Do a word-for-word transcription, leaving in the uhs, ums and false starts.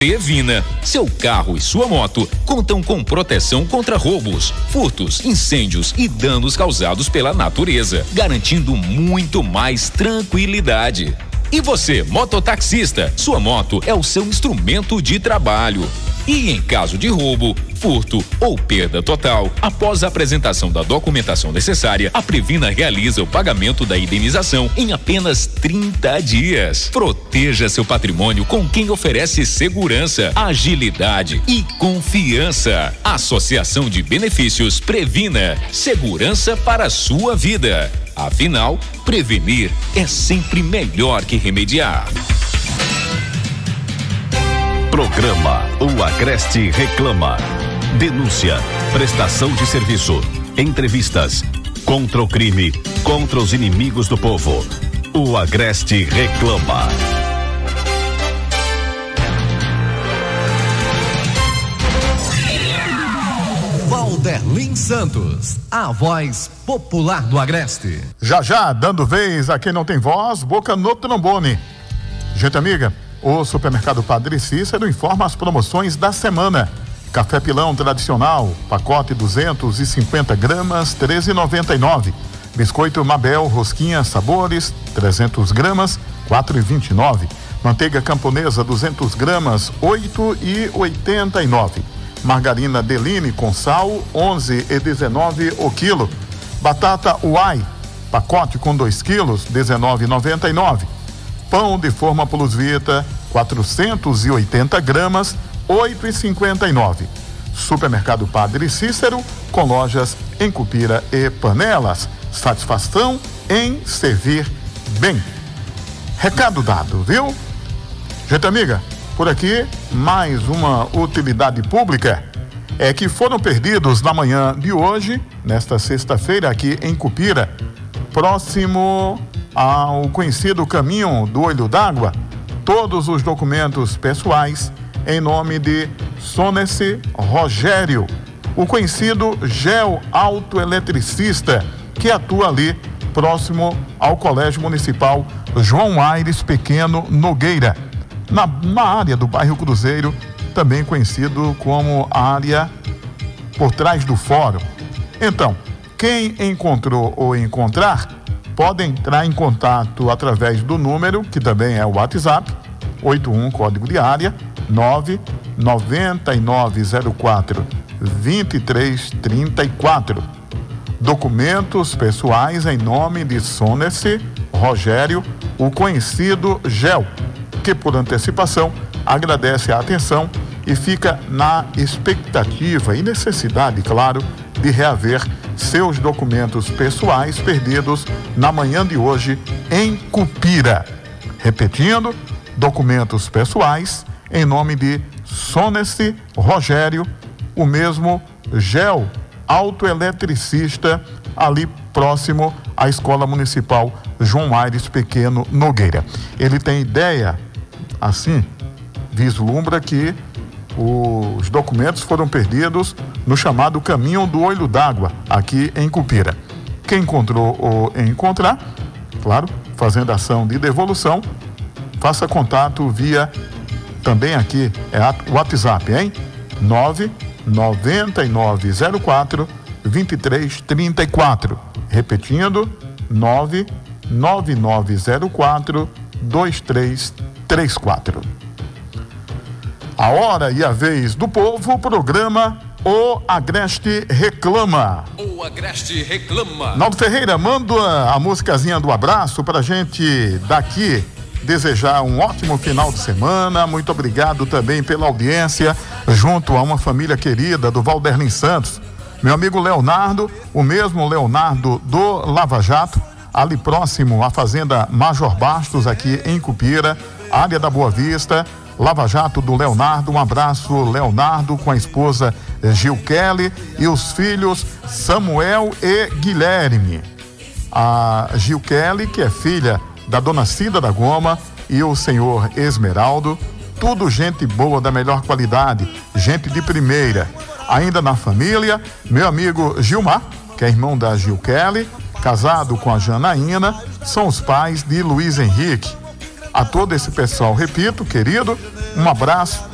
Previna. Seu carro e sua moto contam com proteção contra roubos, furtos, incêndios e danos causados pela natureza, garantindo muito mais tranquilidade. E você, mototaxista, sua moto é o seu instrumento de trabalho. E em caso de roubo, furto ou perda total, após a apresentação da documentação necessária, a Previna realiza o pagamento da indenização em apenas trinta dias. Proteja seu patrimônio com quem oferece segurança, agilidade e confiança. Associação de Benefícios Previna. Segurança para a sua vida. Afinal, prevenir é sempre melhor que remediar. Programa O Agreste Reclama. Denúncia, prestação de serviço, entrevistas, contra o crime, contra os inimigos do povo. O Agreste Reclama. Valderlin Santos, a voz popular do Agreste. Já já, dando vez a quem não tem voz, boca no trombone. Gente amiga, o Supermercado Padre Cícero informa as promoções da semana. Café pilão tradicional, pacote duzentos e cinquenta gramas, treze reais e noventa e nove centavos. Biscoito Mabel, rosquinha sabores, trezentos gramas, quatro reais e vinte e nove centavos. Manteiga camponesa, duzentos gramas, oito reais e oitenta e nove centavos. Margarina Deline com sal, onze reais e dezenove centavos o quilo. Batata Uai, pacote com dois quilos, dezenove reais e noventa e nove centavos. Pão de forma Plus Vita, quatrocentos e oitenta gramas, oito reais e cinquenta e nove centavos. Supermercado Padre Cícero, com lojas em Cupira e Panelas. Satisfação em servir bem. Recado dado, viu? Gente amiga, por aqui, mais uma utilidade pública é que foram perdidos na manhã de hoje, nesta sexta-feira, aqui em Cupira, próximo ao conhecido caminho do Olho d'Água, todos os documentos pessoais em nome de Sonesse Rogério, o conhecido geoautoeletricista que atua ali próximo ao Colégio Municipal João Aires Pequeno Nogueira, na, na área do bairro Cruzeiro, também conhecido como a área por trás do fórum. Então, quem encontrou ou encontrar, pode entrar em contato através do número, que também é o WhatsApp, oito um código de área, nove nove nove zero quatro, dois três três quatro. Documentos pessoais em nome de Sonesse Rogério, o conhecido Gel, que por antecipação agradece a atenção e fica na expectativa e necessidade, claro, de reaver seus documentos pessoais perdidos na manhã de hoje em Cupira. Repetindo, documentos pessoais em nome de Sonesse Rogério, o mesmo gel autoeletricista ali próximo à Escola Municipal João Aires Pequeno Nogueira. Ele tem ideia, assim, vislumbra que os documentos foram perdidos no chamado Caminho do Olho d'Água, aqui em Cupira. Quem encontrou ou encontrar, claro, fazendo ação de devolução, faça contato via, também aqui é o WhatsApp, hein? nove nove nove zero quatro, dois três três quatro. Repetindo, nove nove nove zero quatro, dois três três quatro. A hora e a vez do povo, programa O Agreste Reclama. O Agreste Reclama. Naldo Ferreira, manda a musicazinha do abraço pra gente daqui desejar um ótimo final de semana. Muito obrigado também pela audiência, junto a uma família querida do Valderlin Santos. Meu amigo Leonardo, o mesmo Leonardo do Lava Jato, ali próximo à Fazenda Major Bastos, aqui em Cupira, área da Boa Vista. Lava Jato do Leonardo, um abraço, Leonardo, com a esposa Gil Kelly e os filhos Samuel e Guilherme. A Gil Kelly, que é filha da dona Cida da Goma, e o senhor Esmeraldo, tudo gente boa, da melhor qualidade, gente de primeira. Ainda na família, meu amigo Gilmar, que é irmão da Gil Kelly, casado com a Janaína, são os pais de Luiz Henrique. A todo esse pessoal, repito, querido, um abraço